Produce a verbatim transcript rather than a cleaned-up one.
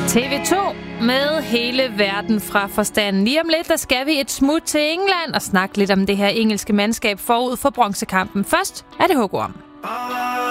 T V to med hele verden fra forstanden. Lige om lidt, der skal vi et smut til England og snakke lidt om det her engelske mandskab forud for bronzekampen. Først er det hugorm.